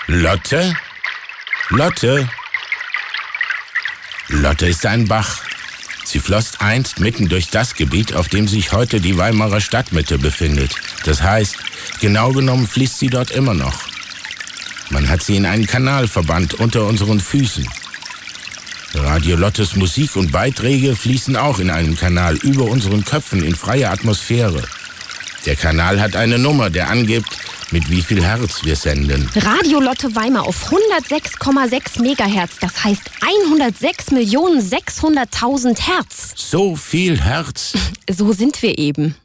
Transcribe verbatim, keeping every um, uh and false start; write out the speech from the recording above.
Lotte? Lotte? Lotte ist ein Bach. Sie floss einst mitten durch das Gebiet, auf dem sich heute die Weimarer Stadtmitte befindet. Das heißt, genau genommen fließt sie dort immer noch. Man hat sie in einen Kanal verbannt unter unseren Füßen. Radio Lottes Musik und Beiträge fließen auch in einen Kanal über unseren Köpfen in freier Atmosphäre. Der Kanal hat eine Nummer, der angibt, mit wie viel Hertz wir senden. Radio Lotte Weimar auf hundertsechs Komma sechs Megahertz, das heißt hundertsechs Millionen sechshunderttausend Hertz. So viel Hertz? So sind wir eben.